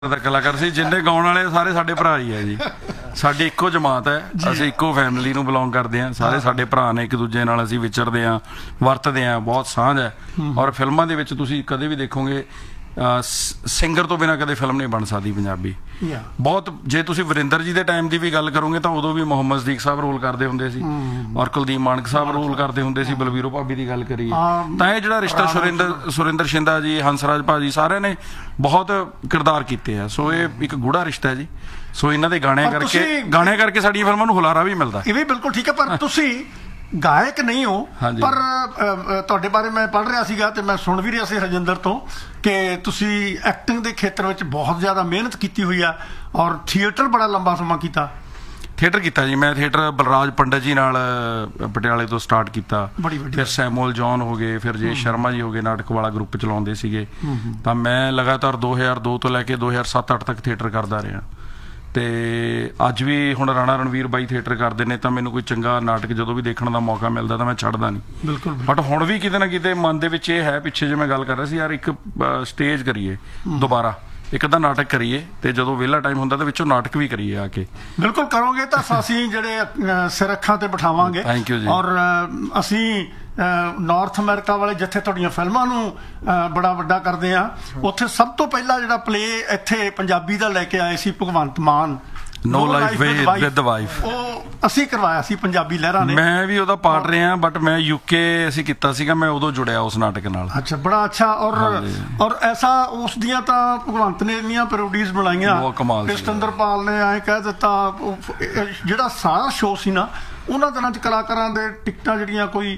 ਦਾ ਕਲਾਕਾਰ ਸੀ। ਜਿੰਨੇ ਗਾਉਣ ਵਾਲੇ ਸਾਰੇ ਸਾਡੇ ਭਰਾ ਹੀ ਹੈ ਜੀ। ਸਾਡੀ ਇੱਕੋ ਜਮਾਤ ਹੈ, ਅਸੀਂ ਇੱਕੋ ਫੈਮਿਲੀ ਨੂੰ ਬਿਲੋਂਗ ਕਰਦੇ ਹਾਂ। ਸਾਰੇ ਸਾਡੇ ਭਰਾ ਨੇ, ਇੱਕ ਦੂਜੇ ਨਾਲ ਅਸੀਂ ਵਿਚਰਦੇ ਹਾਂ, ਵਰਤਦੇ ਹਾਂ, ਬਹੁਤ ਸਾਂਝ ਹੈ। ਔਰ ਫਿਲਮਾਂ ਦੇ ਵਿੱਚ ਤੁਸੀਂ ਕਦੇ ਵੀ ਦੇਖੋਗੇ ਸਿੰਗਰ ਤੋਂ ਬਿਨਾਂ ਕਦੇ ਫਿਲਮ ਨਹੀਂ ਬਣ ਸਕਦੀ ਪੰਜਾਬੀ। ਬਹੁਤ ਜੇ ਤੁਸੀਂ ਵਰਿੰਦਰ ਜੀ ਦੇ ਟਾਈਮ ਦੀ ਵੀ ਗੱਲ ਕਰੋਗੇ ਤਾਂ ਉਦੋਂ ਵੀ ਮੁਹੰਮਦ ਸਦੀਕ ਸਾਹਿਬ ਰੋਲ ਕਰਦੇ ਹੁੰਦੇ ਸੀ ਔਰ ਕੁਲਦੀਪ ਮਾਨਕ ਸਾਹਿਬ ਰੋਲ ਕਰਦੇ ਹੁੰਦੇ ਸੀ। ਬਲਵੀਰੋ ਭਾਬੀ ਦੀ ਗੱਲ ਕਰੀਏ ਤਾਂ ਇਹ ਜਿਹੜਾ ਰਿਸ਼ਤਾ ਸੁਰਿੰਦਰ ਸ਼ਿੰਦਾ ਜੀ, ਹੰਸਰਾਜ ਭਾਜੀ, ਸਾਰਿਆਂ ਨੇ ਬਹੁਤ ਕਿਰਦਾਰ ਕੀਤੇ ਆ। ਸੋ ਇਹ ਇੱਕ ਗੂੜਾ ਰਿਸ਼ਤਾ ਹੈ ਜੀ। ਸੋ ਇਹਨਾਂ ਦੇ ਗਾਣਿਆਂ ਕਰਕੇ ਸਾਡੀਆਂ ਫਿਲਮਾਂ ਨੂੰ ਹੁਲਾਰਾ ਵੀ ਮਿਲਦਾ। ਇਹ ਵੀ ਬਿਲਕੁਲ ਠੀਕ ਹੈ। ਪਰ ਤੁਸੀਂ ਗਾਇਕ ਨਹੀਂ ਹੋ, ਪਰ ਤੁਹਾਡੇ ਬਾਰੇ ਮੈਂ ਪੜ੍ਹ ਰਿਹਾ ਸੀਗਾ ਤੇ ਮੈਂ ਸੁਣ ਵੀ ਰਿਹਾ ਸੀ ਰਜਿੰਦਰ ਤੋਂ ਕਿ ਤੁਸੀਂ ਐਕਟਿੰਗ ਦੇ ਖੇਤਰ ਵਿੱਚ ਬਹੁਤ ਜ਼ਿਆਦਾ ਮਿਹਨਤ ਕੀਤੀ ਹੋਈ ਆ ਔਰ ਥੀਏਟਰ ਬੜਾ ਲੰਬਾ ਸਮਾਂ ਕੀਤਾ। ਥੀਏਟਰ ਕੀਤਾ ਜੀ ਮੈਂ। ਥੀਏਟਰ ਬਲਰਾਜ ਪੰਡਤ ਜੀ ਨਾਲ ਪਟਿਆਲੇ ਤੋਂ ਸਟਾਰਟ ਕੀਤਾ, ਫਿਰ ਸੈਮੂਅਲ ਜੌਨ ਹੋ ਗਏ, ਫਿਰ ਜੇ ਸ਼ਰਮਾ ਜੀ ਹੋ ਗਏ, ਨਾਟਕ ਵਾਲਾ ਗਰੁੱਪ ਚਲਾਉਂਦੇ ਸੀਗੇ। ਤਾਂ ਮੈਂ ਲਗਾਤਾਰ 2002 ਤੋਂ ਲੈ ਕੇ 2007-08 ਤੱਕ ਥੀਏਟਰ ਕਰਦਾ ਰਿਹਾ। ਤੇ ਅੱਜ ਵੀ ਹੁਣ ਰਾਣਾ ਰਣਵੀਰ ਬਾਈ ਥੀਏਟਰ ਕਰਦੇ ਨੇ ਤਾਂ ਮੈਨੂੰ ਕੋਈ ਚੰਗਾ ਨਾਟਕ ਜਦੋਂ ਵੀ ਦੇਖਣ ਦਾ ਮੌਕਾ ਮਿਲਦਾ ਤਾਂ ਮੈਂ ਛੱਡਦਾ ਨਹੀਂ। ਬਿਲਕੁਲ। ਬਟ ਹੁਣ ਵੀ ਕਿਤੇ ਨਾ ਕਿਤੇ ਮਨ ਦੇ ਵਿੱਚ ਇਹ ਹੈ, ਪਿੱਛੇ ਜੇ ਮੈਂ ਗੱਲ ਕਰ ਰਿਹਾ ਸੀ ਯਾਰ, ਇੱਕ ਸਟੇਜ ਕਰੀਏ ਦੁਬਾਰਾ, ਇੱਕ ਅੱਧਾ ਨਾਟਕ ਕਰੀਏ ਤੇ ਜਦੋਂ ਵਿਹਲਾ ਟਾਈਮ ਹੁੰਦਾ ਤਾਂ ਵਿੱਚੋਂ ਨਾਟਕ ਵੀ ਕਰੀਏ ਆ ਕੇ। ਬਿਲਕੁਲ ਕਰੋਗੇ ਤਾਂ ਅਸੀਂ ਜਿਹੜੇ ਸਿਰ ਅੱਖਾਂ ਤੇ ਬਿਠਾਵਾਂਗੇ। ਥੈਂਕ ਯੂ ਜੀ। ਔਰ ਅਸੀਂ ਨਾਰਥ ਅਮਰੀਕਾ ਵਾਲੇ ਜਿੱਥੇ ਤੁਹਾਡੀਆਂ ਫਿਲਮਾਂ ਨੂੰ ਬੜਾ ਵੱਡਾ ਕਰਦੇ ਆ, ਉੱਥੇ ਸਭ ਤੋਂ ਪਹਿਲਾਂ ਜਿਹੜਾ ਪਲੇ ਇੱਥੇ ਪੰਜਾਬੀ ਦਾ ਲੈ ਕੇ ਆਏ ਸੀ ਭਗਵੰਤ ਮਾਨ, ਨੋ ਲਾਈਫ ਵਿਦ ਵਾਈਫ, ਉਹ ਅਸੀਂ ਕਰਵਾਇਆ ਸੀ ਪੰਜਾਬੀ ਲਹਿਰਾਂ ਨੇ। ਮੈਂ ਵੀ ਉਹਦਾ ਪਾਰਟ ਰਿਹਾ, ਬਟ ਮੈਂ ਯੂਕੇ ਅਸੀਂ ਕੀਤਾ ਸੀਗਾ, ਮੈਂ ਉਦੋਂ ਜੁੜਿਆ ਉਸ ਨਾਟਕ ਨਾਲ। ਅੱਛਾ, ਬੜਾ ਅੱਛਾ। ਔਰ ਐਸਾ ਉਸ ਦੀਆਂ ਤਾਂ ਭਗਵੰਤ ਨੇ ਇੰਨੀਆਂ ਪੈਰੋਡੀਜ਼ ਬਣਾਈਆਂ, ਸਤਿੰਦਰਪਾਲ ਨੇ ਐਂ ਕਹਿ ਦਿੱਤਾ। ਜਿਹੜਾ ਸਾਰਾ ਸ਼ੋਅ ਸੀ ਨਾ, ਉਹਨਾਂ ਦਿਨਾਂ 'ਚ ਕਲਾਕਾਰਾਂ ਦੇ ਟਿਕਟਾਂ ਜਿਹੜੀਆਂ ਕੋਈ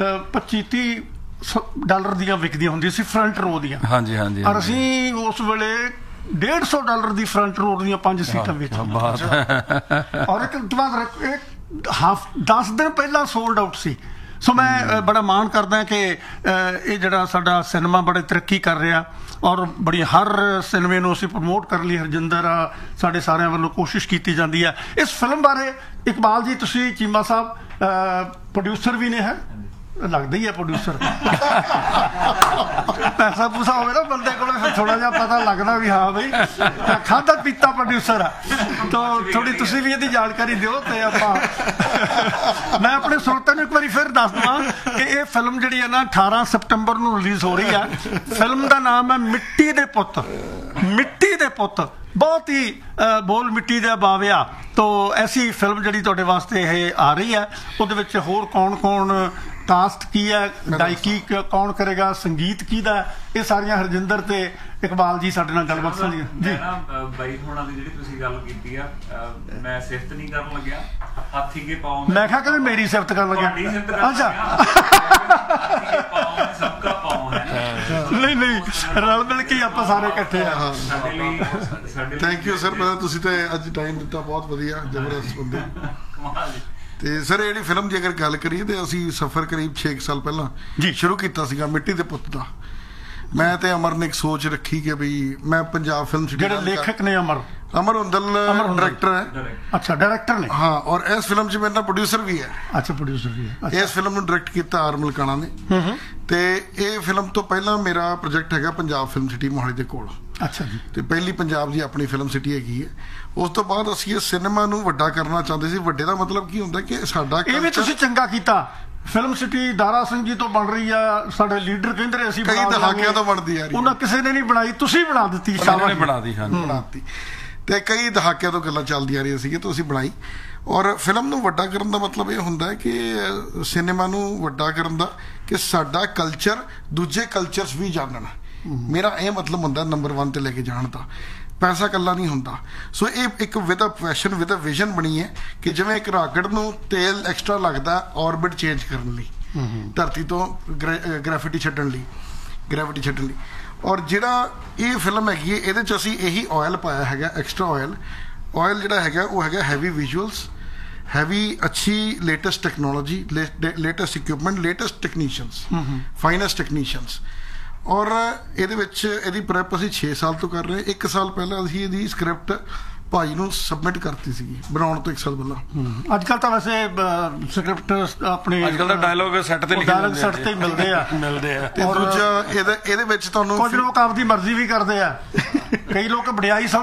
$25-30 ਦੀਆਂ ਵਿਕਦੀਆਂ ਹੁੰਦੀਆਂ ਸੀ, ਫਰੰਟ ਰੋ ਦੀਆਂ। ਹਾਂਜੀ ਹਾਂਜੀ। ਔਰ ਅਸੀਂ ਉਸ ਵੇਲੇ $150 ਦੀ ਫਰੰਟ ਰੋਡ ਦੀਆਂ 5 ਸੀਟਾਂ ਵਿੱਚ, ਔਰ ਇੱਕ 10 ਦਿਨ ਪਹਿਲਾਂ ਸੋਲਡ ਆਊਟ ਸੀ। ਸੋ ਮੈਂ ਬੜਾ ਮਾਣ ਕਰਦਾ ਕਿ ਇਹ ਜਿਹੜਾ ਸਾਡਾ ਸਿਨੇਮਾ ਬੜੇ ਤਰੱਕੀ ਕਰ ਰਿਹਾ ਔਰ ਬੜੀ ਹਰ ਸਿਨੇਮੇ ਨੂੰ ਅਸੀਂ ਪ੍ਰਮੋਟ ਕਰਨ ਲਈ ਹਰਜਿੰਦਰ ਸਾਡੇ ਸਾਰਿਆਂ ਵੱਲੋਂ ਕੋਸ਼ਿਸ਼ ਕੀਤੀ ਜਾਂਦੀ ਹੈ। ਇਸ ਫਿਲਮ ਬਾਰੇ ਇਕਬਾਲ ਜੀ, ਤੁਸੀਂ ਚੀਮਾ ਸਾਹਿਬ ਪ੍ਰੋਡਿਊਸਰ ਵੀ ਨੇ, ਹੈ ਲੱਗਦਾ ਹੀ ਹੈ ਪ੍ਰੋਡਿਊਸਰ। ਪੈਸਾ ਪੂਸਾ ਹੋਵੇ ਨਾ ਬੰਦੇ ਕੋਲ, ਫਿਰ ਥੋੜਾ ਜਿਹਾ ਪਤਾ ਲੱਗਦਾ ਵੀ ਹਾਂ ਬਈ ਖਾਧਾ ਪੀਤਾ ਪ੍ਰੋਡਿਊਸਰ ਆ। ਤਾਂ ਥੋੜੀ ਤੁਸੀਂ ਵੀ ਇਹਦੀ ਜਾਣਕਾਰੀ ਦਿਓ ਤੇ ਆਪਾਂ ਮੈਂ ਆਪਣੇ ਸਰੋਤਿਆਂ ਨੂੰ ਇੱਕ ਵਾਰੀ ਫਿਰ ਦੱਸ ਦਵਾਂ ਕਿ ਇਹ ਫਿਲਮ ਜਿਹੜੀ ਹੈ ਨਾ 18 ਸਤੰਬਰ ਨੂੰ ਰਿਲੀਜ਼ ਹੋ ਰਹੀ ਹੈ। ਫਿਲਮ ਦਾ ਨਾਮ ਹੈ ਮਿੱਟੀ ਦੇ ਪੁੱਤ। ਮਿੱਟੀ ਦੇ ਪੁੱਤ ਬਹੁਤ ਹੀ ਬੋਲ ਮਿੱਟੀ ਦਾ ਬਾਵਿਆ। ਤਾਂ ਐਸੀ ਫਿਲਮ ਜਿਹੜੀ ਤੁਹਾਡੇ ਵਾਸਤੇ ਇਹ ਆ ਰਹੀ ਹੈ, ਉਹਦੇ ਵਿੱਚ ਹੋਰ ਕੌਣ ਕੌਣ, ਕਾਸਟ ਕੀ ਹੈ, ਗਾਇਕੀ ਕੌਣ ਕਰੇਗਾ, ਸੰਗੀਤ ਕਿਹਦਾ, ਇਹ ਸਾਰੀਆਂ ਹਰਜਿੰਦਰ ਤੇ ਇਕਬਾਲ ਜੀ ਸਾਡੇ ਨਾਲ ਗੱਲਬਾਤ ਸਾਂਝੀ ਜੀ। ਬਾਈ ਹੋਣਾ ਦੀ ਜਿਹੜੀ ਤੁਸੀਂ ਗੱਲ ਕੀਤੀ ਆ, ਮੈਂ ਸਿਫਤ ਨਹੀਂ ਕਰਨ ਲੱਗਿਆ, ਹਾਥੀ ਕੇ ਪਾਉ ਮੈਂ ਕਿਹਾ ਕਿ ਮੇਰੀ ਸਿਫਤ ਕਰਨ ਲੱਗਿਆ। ਅੱਛਾ, ਸਭ ਦਾ ਪਾਉ ਹੈ। ਨਹੀਂ ਨਹੀਂ, ਰਲ ਮਿਲ ਕੇ ਆਪਾਂ ਸਾਰੇ ਇਕੱਠੇ ਆ। ਥੈਂਕ ਯੂ ਸਰ, ਪਹਿਲਾਂ ਤੁਸੀਂ ਤੇ ਅੱਜ ਟਾਈਮ ਦਿੱਤਾ, ਬਹੁਤ ਵਧੀਆ, ਜ਼ਬਰਦਸਤ ਬੰਦੇ। ਤੇ ਸਰ ਇਹ ਜਿਹੜੀ ਫਿਲਮ ਦੀ ਅਗਰ ਗੱਲ ਕਰੀਏ ਤੇ ਅਸੀਂ ਸਫ਼ਰ ਕਰੀਬ 6 ਸਾਲ ਪਹਿਲਾਂ ਸ਼ੁਰੂ ਕੀਤਾ ਸੀਗਾ ਮਿੱਟੀ ਦੇ ਪੁੱਤ ਦਾ। ਮੈਂ ਤੇ ਅਮਰ ਨੇ ਇੱਕ ਸੋਚ ਰੱਖੀ ਕਿ ਬਈ ਮੈਂ ਪੰਜਾਬ ਫਿਲਮ ਸਿਟੀ, ਜਿਹੜੇ ਲੇਖਕ ਨੇ ਅਮਰ ਹੁੰਦਲ ਡਾਇਰੈਕਟਰ ਹੈ। ਅੱਛਾ, ਡਾਇਰੈਕਟਰ ਨੇ। ਹਾਂ, ਔਰ ਇਸ ਫਿਲਮ 'ਚ ਮੇਰੇ ਨਾਲ ਪ੍ਰੋਡਿਊਸਰ ਵੀ ਹੈ। ਅੱਛਾ, ਪ੍ਰੋਡਿਊਸਰ ਵੀ ਹੈ। ਇਸ ਫਿਲਮ ਨੂੰ ਡਾਇਰੈਕਟ ਕੀਤਾ ਆਰ ਮਲਕਾਣਾ ਨੇ। ਤੇ ਇਹ ਫਿਲਮ ਤੋਂ ਪਹਿਲਾਂ ਮੇਰਾ ਪ੍ਰੋਜੈਕਟ ਹੈਗਾ ਪੰਜਾਬ ਫਿਲਮ ਸਿਟੀ ਮੋਹਾਲੀ ਦੇ ਕੋਲ। ਅੱਛਾ ਜੀ। ਤੇ ਪਹਿਲੀ ਪੰਜਾਬ ਦੀ ਆਪਣੀ ਫਿਲਮ ਸਿਟੀ ਹੈਗੀ ਹੈ। ਉਸ ਤੋਂ ਬਾਅਦ ਅਸੀਂ ਇਹ ਸਿਨੇਮਾ ਨੂੰ ਵੱਡਾ ਕਰਨਾ ਚਾਹੁੰਦੇ ਸੀ। ਵੱਡੇ ਦਾ ਮਤਲਬ ਕੀ ਹੁੰਦਾ ਕਿ ਸਾਡਾ, ਇਹ ਵੀ ਤੁਸੀਂ ਚੰਗਾ ਕੀਤਾ। ਫਿਲਮ ਸਿਟੀ ਦਾਰਾ ਸਿੰਘ ਜੀ ਤੋਂ ਬਣ ਰਹੀ ਆ, ਸਾਡੇ ਲੀਡਰ ਕਹਿੰਦੇ ਰਹੇ ਅਸੀਂ ਕਈ ਦਹਾਕਿਆਂ ਤੋਂ ਬਣਦੀ ਆ, ਉਹਨਾਂ ਕਿਸੇ ਨੇ ਨਹੀਂ ਬਣਾਈ, ਤੁਸੀਂ ਬਣਾ ਦਿੱਤੀ। ਬਣਾਤੀ ਤੇ ਕਈ ਦਹਾਕਿਆਂ ਤੋਂ ਗੱਲਾਂ ਚੱਲਦੀਆਂ ਰਹੀਆਂ ਸੀਗੀਆਂ, ਤਾਂ ਅਸੀਂ ਬਣਾਈ। ਔਰ ਫਿਲਮ ਨੂੰ ਵੱਡਾ ਕਰਨ ਦਾ ਮਤਲਬ ਇਹ ਹੁੰਦਾ ਹੈ ਕਿ ਸਿਨੇਮਾ ਨੂੰ ਵੱਡਾ ਕਰਨ ਦਾ ਕਿ ਸਾਡਾ ਕਲਚਰ ਦੂਜੇ ਕਲਚਰਸ ਵੀ ਜਾਣਨ। ਮੇਰਾ ਇਹ ਮਤਲਬ ਹੁੰਦਾ ਨੰਬਰ 1 ਤੇ ਲੈ ਕੇ ਜਾਣ ਦਾ। ਪੈਸਾ ਇਕੱਲਾ ਨਹੀਂ ਹੁੰਦਾ। ਸੋ ਇਹ ਇੱਕ with a passion, with a vision ਬਣੀ ਹੈ ਕਿ ਜਿਵੇਂ ਇੱਕ ਰਾਕਟ ਨੂੰ ਤੇਲ ਐਕਸਟਰਾ ਲੱਗਦਾ ਔਰਬਿਟ ਚੇਂਜ ਕਰਨ ਲਈ, ਧਰਤੀ ਤੋਂ ਗ੍ਰੈਵਿਟੀ ਛੱਡਣ ਲਈ। ਔਰ ਜਿਹੜਾ ਇਹ ਫਿਲਮ ਹੈਗੀ ਹੈ, ਇਹਦੇ 'ਚ ਅਸੀਂ ਇਹੀ ਆਇਲ ਪਾਇਆ ਹੈਗਾ, ਐਕਸਟਰਾ ਆਇਲ ਜਿਹੜਾ ਹੈਗਾ ਉਹ ਹੈਗਾ ਹੈਵੀ ਵਿਜ਼ੂਅਲਸ, ਹੈਵੀ ਅੱਛੀ latest technology, latest equipment, latest technicians, finest technicians. ਔਰ ਇਹਦੇ ਵਿੱਚ ਇਹਦੀ ਪ੍ਰੈਪ ਅਸੀਂ 6 ਸਾਲ ਤੋਂ ਕਰ ਰਹੇ। 1 ਸਾਲ ਪਹਿਲਾਂ ਅਸੀਂ ਇਹਦੀ ਸਕ੍ਰਿਪਟ ਭਾਈ ਨੂੰ ਸਬਮਿਟ ਕਰਤੀ ਸੀਗੀ, ਬਣਾਉਣ ਤੋਂ 1 ਸਾਲ ਪਹਿਲਾਂ। ਅੱਜ ਕੱਲ੍ਹ ਤਾਂ ਵੈਸੇ ਸਕ੍ਰਿਪਟ ਆਪਣੇ ਅੱਜ ਕੱਲ੍ਹ ਤਾਂ ਡਾਇਲੋਗ ਸੈੱਟ ਤੇ ਮਿਲਦੇ ਆ। ਤੇ ਦੂਜਾ ਇਹਦੇ ਵਿੱਚ ਤੁਹਾਨੂੰ ਕੁਝ ਲੋਕ ਆਪਦੀ ਮਰਜ਼ੀ ਵੀ ਕਰਦੇ ਆ। ਕਈ ਲੋਕ ਵਡਿਆਈ